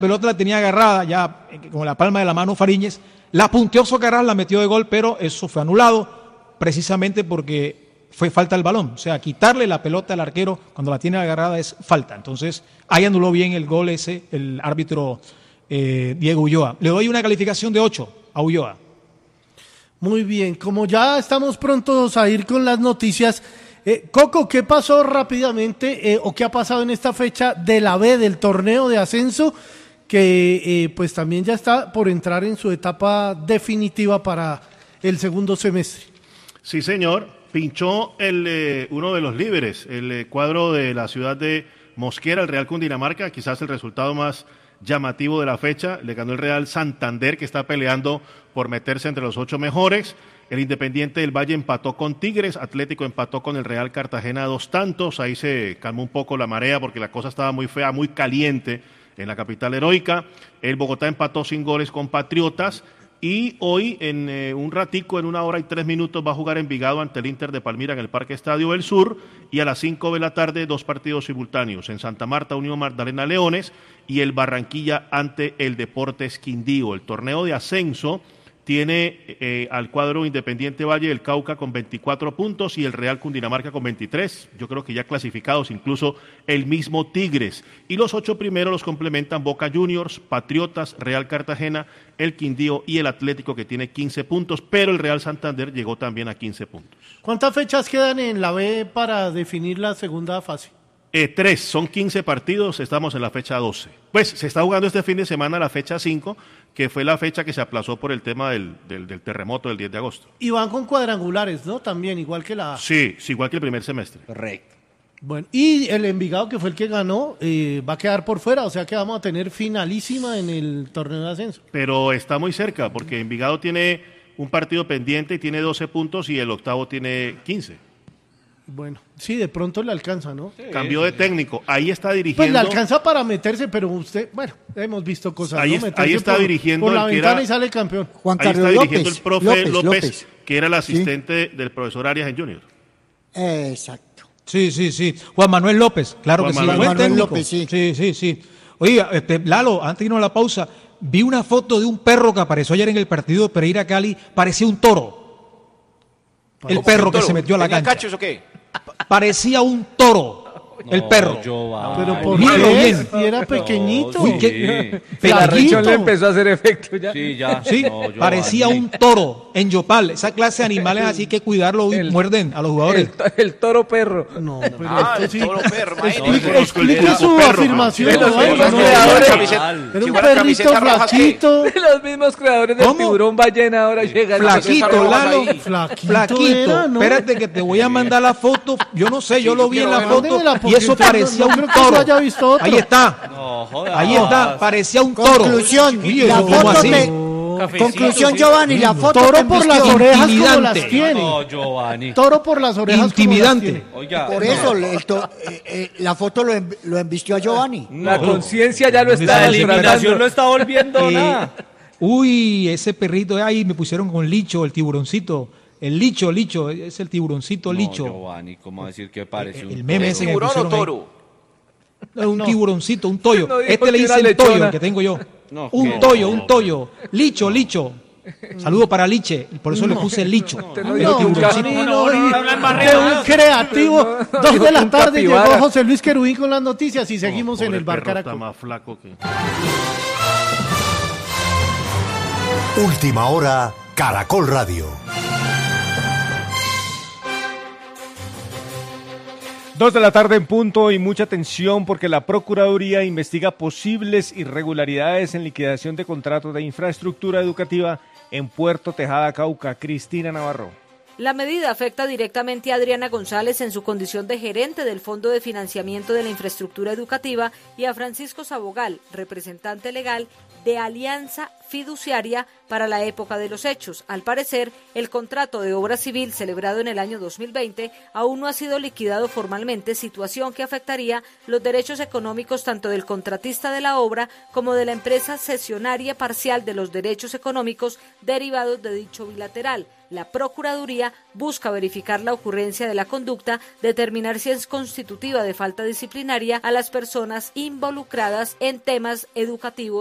pelota la tenía agarrada ya con la palma de la mano Fariñez, la punteó Socarrás, la metió de gol, pero eso fue anulado precisamente porque fue falta del balón. O sea, quitarle la pelota al arquero cuando la tiene agarrada es falta. Entonces, ahí anuló bien el gol ese el árbitro Diego Ulloa. Le doy una calificación de 8 a Ulloa. Muy bien, como ya estamos prontos a ir con las noticias, Coco, ¿qué pasó rápidamente o qué ha pasado en esta fecha de la B del torneo de ascenso que pues también ya está por entrar en su etapa definitiva para el segundo semestre? Sí, señor, pinchó uno de los líderes, el cuadro de la ciudad de Mosquera, el Real Cundinamarca, quizás el resultado más llamativo de la fecha. Le ganó el Real Santander, que está peleando por meterse entre los 8 mejores. El Independiente del Valle empató con Tigres, Atlético empató con el Real Cartagena 2 tantos, ahí se calmó un poco la marea porque la cosa estaba muy fea, muy caliente en la capital heroica. El Bogotá empató sin goles con Patriotas. Y hoy, en un ratico, en 1 hora y 3 minutos, va a jugar Envigado ante el Inter de Palmira en el Parque Estadio del Sur. Y a las 5 de la tarde, 2 partidos simultáneos. En Santa Marta, Unión Magdalena Leones y el Barranquilla ante el Deportes Quindío. El torneo de ascenso tiene al cuadro Independiente Valle del Cauca con 24 puntos y el Real Cundinamarca con 23. Yo creo que ya clasificados, incluso el mismo Tigres. Y los 8 primeros los complementan Boca Juniors, Patriotas, Real Cartagena, el Quindío y el Atlético, que tiene 15 puntos, pero el Real Santander llegó también a 15 puntos. ¿Cuántas fechas quedan en la B para definir la segunda fase? 3, son 15 partidos, estamos en la fecha 12. Pues se está jugando este fin de semana la fecha 5, que fue la fecha que se aplazó por el tema del terremoto del 10 de agosto. Y van con cuadrangulares, ¿no? También, igual que la A. Sí, igual que el primer semestre. Correcto. Bueno, y el Envigado, que fue el que ganó, va a quedar por fuera, o sea que vamos a tener finalísima en el torneo de ascenso. Pero está muy cerca, porque Envigado tiene un partido pendiente y tiene 12 puntos y el octavo tiene 15. Bueno, sí, de pronto le alcanza, ¿no? Sí, cambió de técnico, ahí está dirigiendo. Pues le alcanza para meterse, pero usted, bueno, hemos visto cosas. Ahí, ¿no? ahí está dirigiendo por la ventana era, y sale campeón. Juan ahí Carlos está López, dirigiendo el profe López, que era el asistente del profesor Arias en Junior. Exacto. Sí. Juan Manuel López, claro que sí. Juan Buen Manuel técnico. López, sí. Sí. Oiga, Lalo, antes de irnos a la pausa, vi una foto de un perro que apareció ayer en el partido de Pereira Cali, parecía un toro. El perro que se metió a la cancha. ¿Cachos o qué? Parecía un toro, el perro. Pero por Míralo qué, bien. si era pequeñito. Uy, qué La flaquito. rechón le empezó a hacer efecto ya. Sí, ya. Sí, parecía un toro en Yopal. Esa clase de animales así que cuidarlo, muerden a los jugadores. El toro perro. No, pero El esto sí. toro perro, Explique su afirmación. De los ¿no? mismos No, creadores. Era un Si fuera perrito camiseta roja, ¿qué? flaquito. De los mismos creadores del ¿Cómo? tiburón ballena ahora llegan. Flaquito, Lalo. Flaquito era, ¿no? Espérate que te voy a mandar la foto. Yo no sé, yo lo vi en la foto Mándemela, y porque eso usted parecía no un creo que toro. yo haya visto otro. Ahí está. No, joda. Ahí está, parecía un toro. Conclusión, Oye, la ¿cómo foto así? Conclusión, Giovanni, la foto Toro te por las embistió. orejas como Intimidante. las tiene. No, Giovanni. Toro por las orejas Intimidante. como las tiene. Oiga. Por eso la foto lo embistió a Giovanni. La conciencia ya lo La está La eliminación despertando. no está volviendo nada. Uy, ese perrito, ahí me pusieron con Licho, el tiburoncito. El Licho, es el tiburoncito Licho. Giovanni, ¿cómo decir que parece El meme ese que me tiburón o pusieron ahí. toro? Un tiburoncito, un toyo. No dijo Este le que dice era el toyo, lechona. el que tengo yo. No, Un qué toyo, no. un toyo. Licho. Saludo para Liche, por eso le puse Licho. no El dijo que un tiburoncito. De un creativo. 2 de la tarde llegó capibara. José Luis Querubín con las noticias y seguimos en el Bar Está Caracol. más flaco que... Última hora, Caracol Radio. 2 de la tarde en punto y mucha atención porque la Procuraduría investiga posibles irregularidades en liquidación de contratos de infraestructura educativa en Puerto Tejada, Cauca. Cristina Navarro. La medida afecta directamente a Adriana González en su condición de gerente del Fondo de Financiamiento de la Infraestructura Educativa y a Francisco Sabogal, representante legal de Alianza Fiduciaria para la época de los hechos. Al parecer, el contrato de obra civil celebrado en el año 2020 aún no ha sido liquidado formalmente, situación que afectaría los derechos económicos tanto del contratista de la obra como de la empresa cesionaria parcial de los derechos económicos derivados de dicho bilateral. La Procuraduría busca verificar la ocurrencia de la conducta, determinar si es constitutiva de falta disciplinaria a las personas involucradas en temas educativos